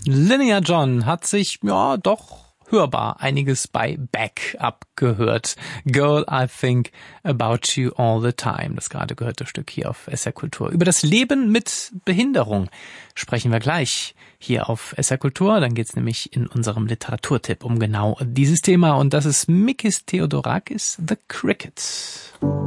Linnea John hat sich, ja, doch hörbar einiges bei Beck abgehört. Girl, I think about you all the time. Das gerade gehörte Stück hier auf SR Kultur. Über das Leben mit Behinderung sprechen wir gleich hier auf SR Kultur. Dann geht's nämlich in unserem Literaturtipp um genau dieses Thema. Und das ist Mikis Theodorakis, The Cricket.